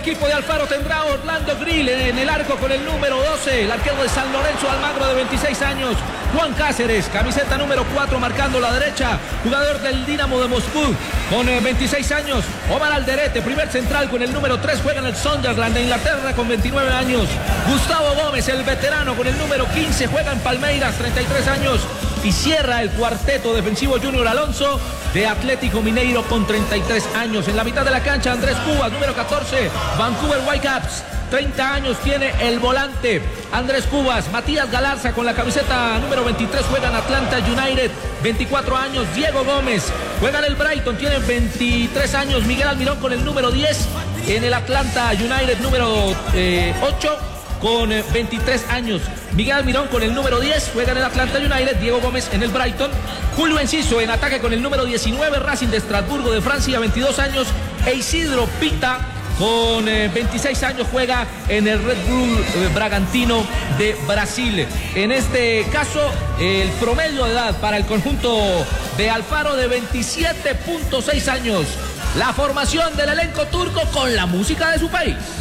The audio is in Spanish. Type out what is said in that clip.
equipo de Alfaro tendrá Orlando Grill en el arco con el número 12, el arquero de San Lorenzo Almagro de 26 años. Juan Cáceres, camiseta número 4 marcando la derecha, jugador del Dinamo de Moscú con 26 años. Omar Alderete, primer central con el número 3, juega en el Sunderland de Inglaterra con 29 años. Gustavo Gómez, el veterano con el número 15, juega en Palmeiras, 33 años. Y cierra el cuarteto defensivo Junior Alonso de Atlético Mineiro con 33 años. En la mitad de la cancha Andrés Cubas, número 14, Vancouver Whitecaps. 30 años tiene el volante Andrés Cubas. Matías Galarza con la camiseta número 23 juega en Atlanta United, 24 años. Diego Gómez juega en el Brighton, tiene 23 años. Miguel Almirón con el número 10 en el Atlanta United, número 8 con 23 años. Miguel Almirón con el número 10 juega en el Atlanta United. Diego Gómez en el Brighton. Julio Enciso en ataque con el número 19, Racing de Estrasburgo de Francia, 22 años. E Isidro Pita con 26 años juega en el Red Bull Bragantino de Brasil. En este caso, el promedio de edad para el conjunto de Alfaro de 27.6 años. La formación del elenco turco con la música de su país.